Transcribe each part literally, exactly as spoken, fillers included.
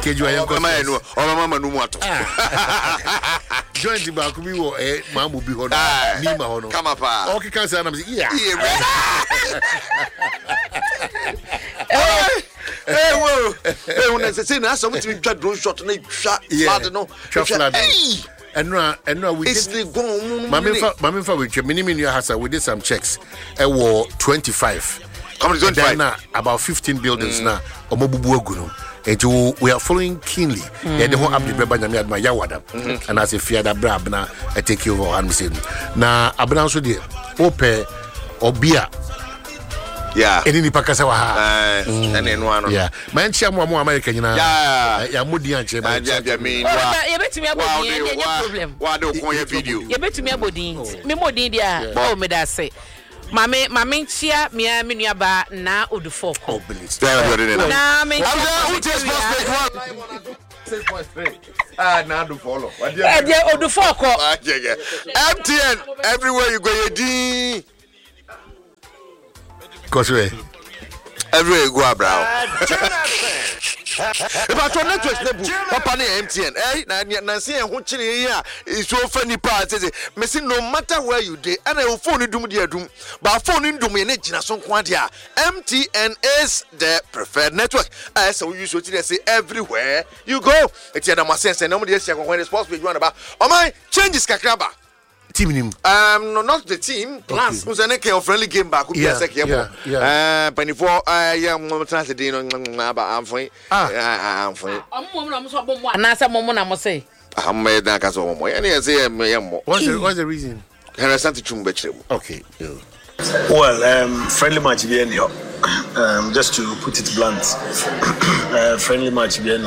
Keju ayanko. Mama no, o mama no mu ato. Joint ba ku bi wo eh mamu bi ho no. Ni ma ho no. Come pa. Okay can say na me yeah. Hey, whoa. Hey, when I say na some to twa drone shot na twa flood no. Twa flood. Enra enra we did Mama fa mama fa we twa minimum you hasa we did some checks. E wo twenty-five. Come to twenty-five. Now about fifteen buildings mm. now. Omobubu agu no. And we are following keenly. Yeah, the whole update by Nyami Adma Yawada. And as if Fiada Brabna I take you over and say na abna so de ope obia. Yeah. Eni ni pakasa wa ha. Eh, ene no ano. Yeah. Man chia mo America nyina. Yeah. Ya modi anche ba. Yeah, yeah, me. Ya betumi abodi any problem. Wa do kon ya video. Ya betumi abodi. Me modi dia. Ba o me da say. Mame mame chia mia me nuaba na odufo ko. Oh, please. Na me who just six point three. Ah, now do follow. Eh, dia odufo ko. Yeah, yeah. M T N everywhere you go you di. Cause everywhere you go abroad. If I turn network nebu papa na M T N eh na na see en ho kire here is so funny part say me say no matter where you dey and your phone dum dey adum but phone ndum ye na gina so nko ade a M T N is the preferred network as so you so say everywhere you go it's na my sense na mo dey see akon sports page one about oh my changes kakraba team nim um no not the team plus who's an okay friendly game back could be a second yeah, yeah. uh twenty-four uh yeah mo translate no I'm fine ah I'm fine am mo na mo so bom na say mo na mo say am me na ka so mo any say me mo what's the what's the reason Henderson to chum betire okay well um friendly match be any um just to put it blunt uh, friendly match be any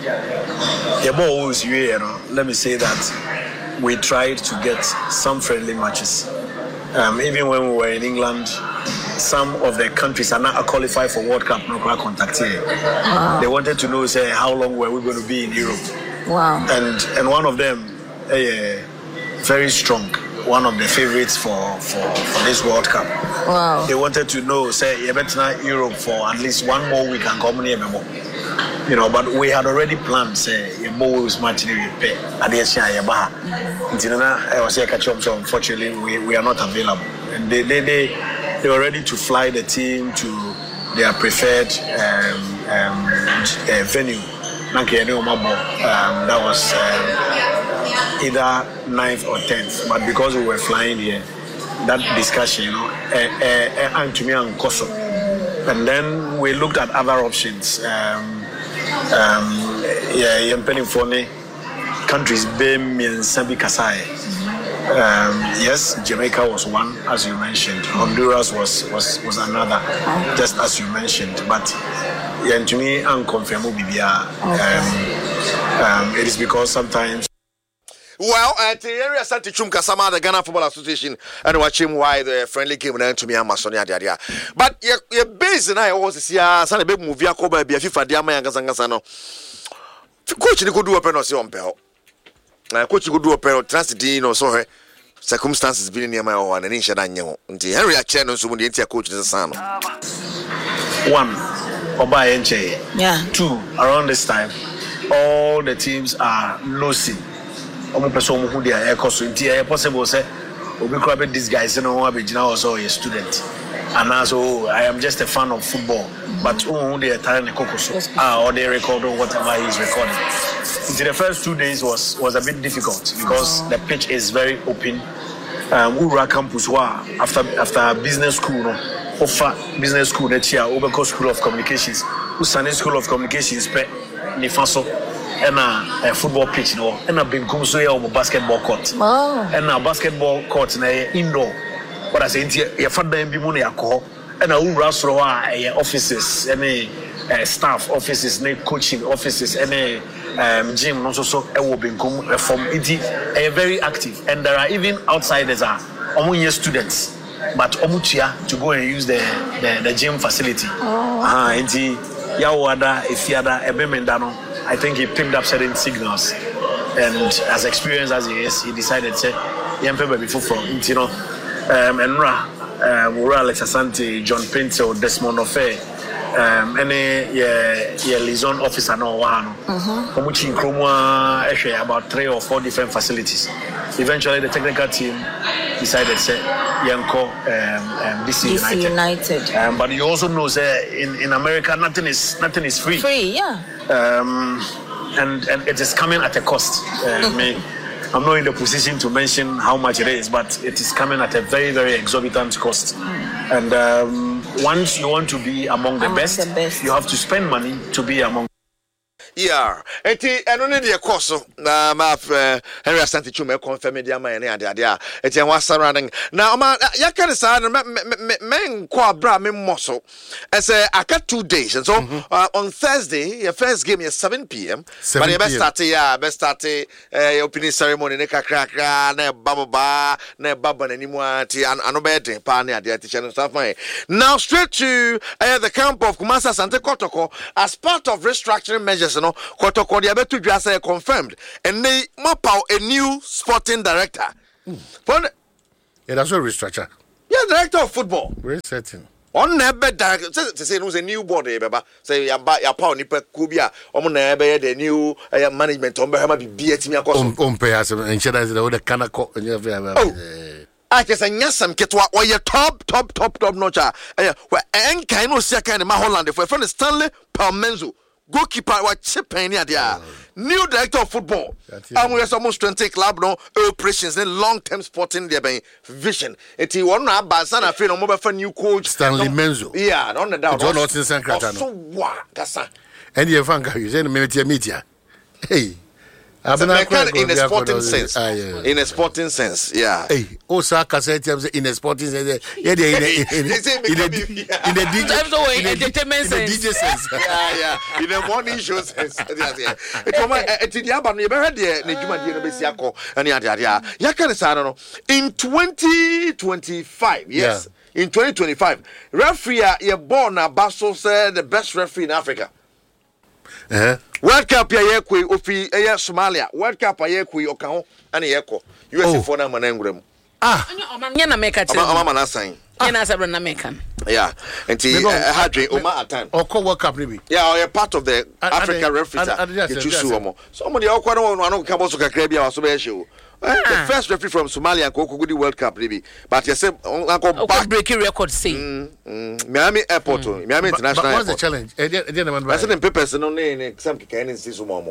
yeah but always you know let me say that we tried to get some friendly matches. Um, even when we were in England, some of the countries are not qualified for World Cup. No contact here. Wow. They wanted to know, say, how long were we going to be in Europe? Wow. And and one of them, uh, very strong, one of the favorites for, for, for this World Cup. Wow. They wanted to know, say, you better not Europe for at least one more week and come here more. You know, but we had already planned, say, a Bows match in pay at the Yabaha. I was here, so unfortunately, we, we are not available. And they, they, they, they were ready to fly the team to their preferred um, um, uh, venue. Um, that was um, either ninth or tenth. But because we were flying here, that discussion, you know, uh, uh, uh, to me and Koso. And then we looked at other options. Um, Um, yeah, I'm penning for countries, Bem and Sabi Kasai. Um, yes, Jamaica was one, as you mentioned. Honduras was was, was another, just as you mentioned. But yeah, to me, I'm confirmed. Um, um, it is because sometimes. Well, at the area Santi Chum Kasama, the Ghana Football Association, and watch him why the friendly game and to me and Masonia Dadia. But your base and I also see a son of big movie, a cover, be a FIFA Diama and Gazangasano. Coach, you could do a pen or so on Pell. Coach, you could do a pen or transit or so her circumstances being near my own and in Shadan. Until Henry Channel, so when the entire coach is a son. One, Oba N J. Yeah. Two, around this time, all the teams are losing. Omo person who they are cause it possible say obi crab these guys you know abegina also a student and also I am just a fan of football but who they are telling the kokoso ah or they record whatever he is recording. The first two days was was a bit difficult because the pitch is very open. Um Ura campus wa after after business school no offer business school that year Obeko School of Communications Usane School of Communications pe ni faso and a football pitch no and a big come so here basketball court oh and a basketball court na indoor but I say your father be mo na yakọ and a ura so a offices any staff offices na coaching offices any um gym no so so e wo benkum from it a very active and there are even outsiders are omo students but omutia to go and use the the, the gym facility ah enti ya wada efiada ebemenda no I think he picked up certain signals, and as experienced as he is, he decided to say, "Yempe baby fufu." You know, um, and Ra, um, Ura Alex Asante, John Pinto, Desmond Ofe, um any yeah yeah liaison officer no one mhm in Kromwa about three or four different facilities. Eventually the technical team decided say Yanko um, um D C United, United. Um, but you also know say in in America nothing is nothing is free free yeah um and and it is coming at a cost. uh, me I'm not in the position to mention how much it is, but it is coming at a very, very exorbitant cost. Mm. And um, once you want to be among the, among best, the best, you have to spend money to be among. Yeah, eti eno ne de koso na ma Henry Asante Chuma confirm media man ne ade ade a eti en wasaranding na ma ya kan sa no men ko abra me moso ese aka two days and so mm-hmm. uh, on Thursday your first game is seven p.m. but you best start yeah best start uh, opening ceremony ne kakra kakra na baba na baba na nimu ati ano be den pa na ade ati channel stuff man now straight to uh, the camp of Kumasi Asante Kotoko as part of restructuring measures. No, Kotoko the abetu dwasa confirmed, and they map out a new sporting director. Mm. Yeah, that's a restructure. Yeah, director of football. Very certain. On never director. Say say it was a new board. Eh, baba. Say ya ba ya pa onipa kubia. Omo na ebe the new uh, management. Ombe hama bi bi etimi akoso. Ompe as insurance the other kanako. Oh. I just say nyasam ketwa or your top top top top notcha. Eh, we enka no sia kan ma Holland for friend Stanley Palmenzo. Goalkeeper what chipping here there. New director of football. And we are almost twenty club no operations and long term sporting there by vision. It is one na Basana feel no mobile for new coach Stanley Menzo. Yeah, on the down. John Austin Sankratano. So what? Gasa. And you fanka you say media media. Hey. In a sporting sense. Ah, yeah. In a sporting sense, yeah. Hey, Osaka said in a sporting sense. Yeah, in a in a in a D J entertainment sense. D J sense. Yeah, yeah. In a morning show sense. Yeah. It was at the Abba you heard the Nejuma Dino Besiako and Yadia. Yakan Sarano. In twenty twenty-five, yes. Yeah. In twenty twenty-five, referee ye born a Basso said the best referee in Africa. Uh-huh. World Cup ya yekwe ofi eya Somalia. World Cup ya yekwe okaho ana yeko. U S A for na manengurem. Ah. Nya na meka tell. Ama ama na sign. Nya na sabra na meka. Yeah. Enti hadwe Omar Atan. Oko World Cup maybe. Yeah, or a part of the Africa referees. You choose omo. Somebody okwa no anu ka boso kakra bia waso be hye. The first referee from Somalia and Kokogudi World Cup, maybe. But you say, Uncle back breaking record, say. Mm, mm. Miami Airport, mm. Miami International. But what's Airport. the challenge? I said, in papers, no name, some can see some more.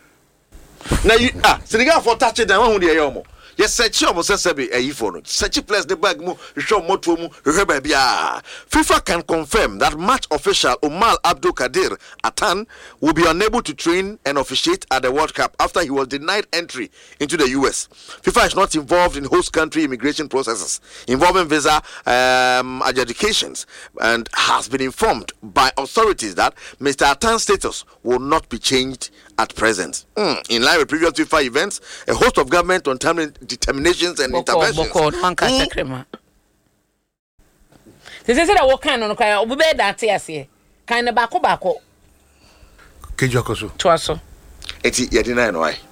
Now, you ah, Senegal for touching down on the Ayomo. Yes, such almost a sebi a phone. Such a place the bag mu, show motumu, rebabia. FIFA can confirm that match official Omar Abdul Kadir Atan will be unable to train and officiate at the World Cup after he was denied entry into the U S. FIFA is not involved in host country immigration processes involving visa um, adjudications and has been informed by authorities that Mister Atan's status will not be changed at present. Mm. In line with previous FIFA events, a host of government on time determinations and boko, interventions. Boko, mm. They say that what kind of cry obu be that here. Kind of bako bako. Kejokoso. Twaso. Eti yedina no ai.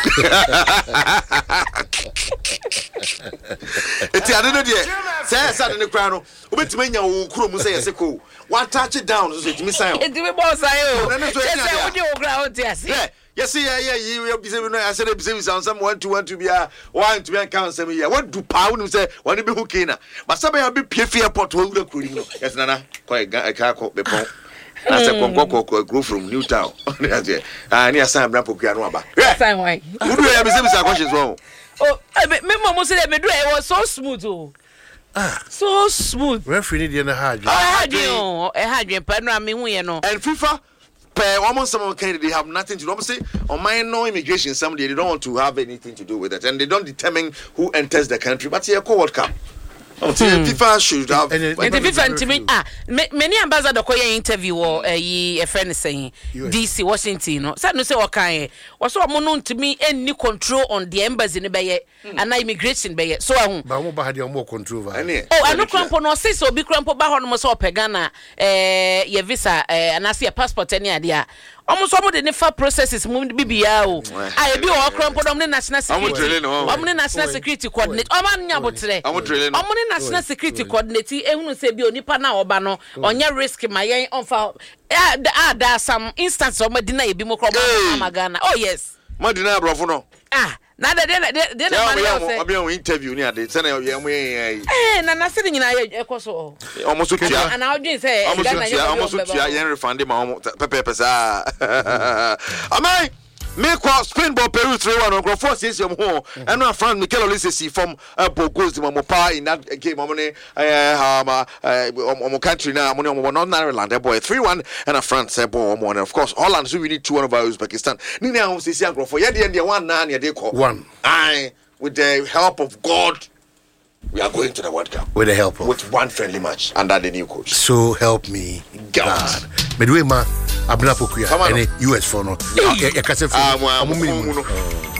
Eti ade no de say say ne kra no obetime nya wo kuro mu say yese ko one touch it down so etimi sign. Eti we boss ayo. Say we dey o gra o ti ase. Yes, yeah, yeah, you be saying, I said, some one to one to be a one to be a council. What do pound say? One to be hookina. But somebody will be P F airport to hold the crew. Yes, Nana, quite a car called the pond. That's a Congo group from Newtown. I near Sam Rapo Piano. Yes, I'm white. Who do I have a questions wrong? Oh, I remember say me do it was so smooth. Oh. Ah, so smooth. Referee in the hard. I had you, I had you, partner, I mean, we know. And FIFA. Almost some Kennedy they have nothing to do. Say on my no immigration, somebody they don't want to have anything to do with it, and they don't determine who enters the country. But here, World Cup. Hmm. FIFA should have. And the FIFA to me, ah, many ambassador ko ye interview or a friend saying D C Washington. No, said no say what kind. Was so mo to me any control on the embassy ne be and immigration be so ahun. Ba mo ba had more control. Oh, I no crampo no say so bi crampo ba ho no so Pegana eh ye visa eh anase your passport any ade almost some of the nefa processes mum bibia o I be o crampo dom ne national security. Omo ne national security coordinate. Omo nya botre. Omo ne national security coordinator ehunu say bi onipa na oba no onya risk ma yen onfa ah there are some instances of medina e bi mo kroba magana oh yes medina abrofo no ah na de de de na mani o say obi on interview ni ade say na ye mo yen eh na na se nyina ye ekoso almost tua and I would say almost tua almost tua yen refund ma pepe pepe sa amai me kwa Spain ball Peru three one on four six home and our friend Mikel Olise from Bogos the pa in that game money uh um country now money on not Ireland boy three one and a France ball and of course Holland so we need two one of Uzbekistan ni na home sisi agro for ye dey one na na dey call one I with the help of God we are going to the World Cup with the help of with one friendly match under the new coach. So help me God. Midway ma Abna Pokuya, any U S for no. Yeah, yeah, yeah,